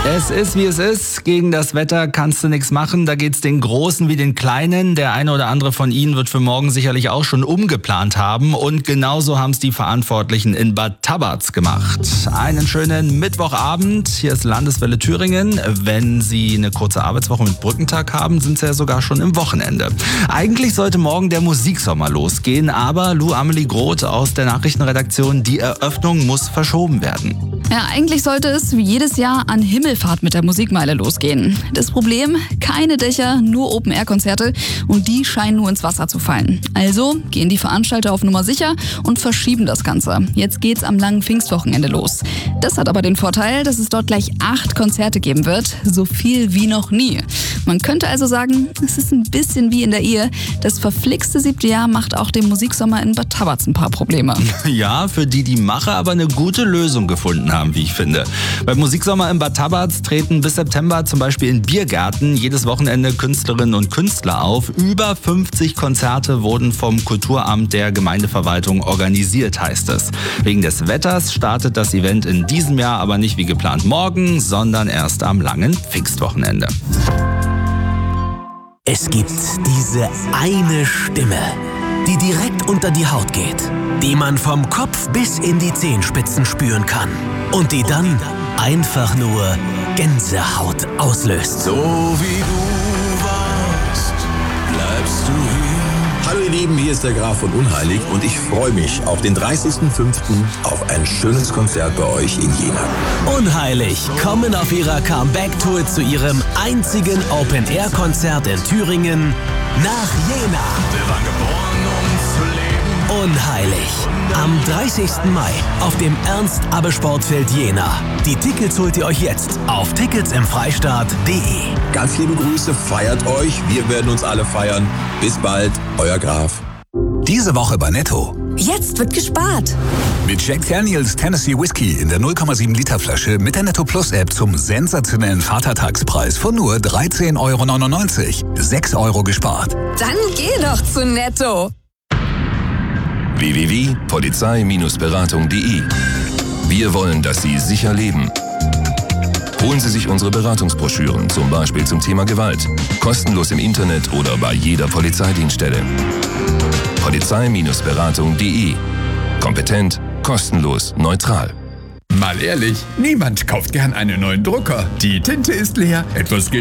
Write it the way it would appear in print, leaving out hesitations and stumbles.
Es ist, wie es ist. Gegen das Wetter kannst du nichts machen. Da geht's den Großen wie den Kleinen. Der eine oder andere von Ihnen wird für morgen sicherlich auch schon umgeplant haben. Und genauso haben es die Verantwortlichen in Bad Tabarz gemacht. Einen schönen Mittwochabend. Hier ist Landeswelle Thüringen. Wenn Sie eine kurze Arbeitswoche mit Brückentag haben, sind Sie ja sogar schon im Wochenende. Eigentlich sollte morgen der Musiksommer losgehen. Aber Lou Amelie Groth aus der Nachrichtenredaktion, die Eröffnung muss verschoben werden. Ja, eigentlich sollte es wie jedes Jahr an Himmelfahrt mit der Musikmeile losgehen. Das Problem, keine Dächer, nur Open-Air-Konzerte und die scheinen nur ins Wasser zu fallen. Also gehen die Veranstalter auf Nummer sicher und verschieben das Ganze. Jetzt geht's am langen Pfingstwochenende los. Das hat aber den Vorteil, dass es dort gleich 8 Konzerte geben wird, so viel wie noch nie. Man könnte also sagen, es ist ein bisschen wie in der Ehe. Das verflixte 7. Jahr macht auch dem Musiksommer in Bad Tabarz ein paar Probleme. Ja, für die Macher aber eine gute Lösung gefunden haben, wie ich finde. Beim Musiksommer in Bad Tabarz treten bis September zum Beispiel in Biergärten jedes Wochenende Künstlerinnen und Künstler auf. Über 50 Konzerte wurden vom Kulturamt der Gemeindeverwaltung organisiert, heißt es. Wegen des Wetters startet das Event in diesem Jahr aber nicht wie geplant morgen, sondern erst am langen Pfingstwochenende. Es gibt diese eine Stimme, die direkt unter die Haut geht, die man vom Kopf bis in die Zehenspitzen spüren kann und die dann einfach nur Gänsehaut auslöst. So wie du warst, bleibst du hier. Hallo ihr Lieben, hier ist der Graf von Unheilig und ich freue mich auf den 30.05. auf ein schönes Konzert bei euch in Jena. Unheilig kommen auf ihrer Comeback-Tour zu ihrem einzigen Open-Air-Konzert in Thüringen nach Jena. Wir waren geboren, um zu leben. Unheilig. Am 30. Mai auf dem Ernst-Abbe-Sportfeld Jena. Die Tickets holt ihr euch jetzt auf ticketsimfreistaat.de. Ganz liebe Grüße, feiert euch. Wir werden uns alle feiern. Bis bald, euer Graf. Diese Woche bei Netto. Jetzt wird gespart. Mit Jack Daniels Tennessee Whiskey in der 0,7 Liter Flasche mit der Netto Plus App zum sensationellen Vatertagspreis von nur 13,99 €. 6 € gespart. Dann geh doch zu Netto. www.polizei-beratung.de. Wir wollen, dass Sie sicher leben. Holen Sie sich unsere Beratungsbroschüren, zum Beispiel zum Thema Gewalt. Kostenlos im Internet oder bei jeder Polizeidienststelle. Polizei-beratung.de. Kompetent, kostenlos, neutral. Mal ehrlich, niemand kauft gern einen neuen Drucker. Die Tinte ist leer, etwas geht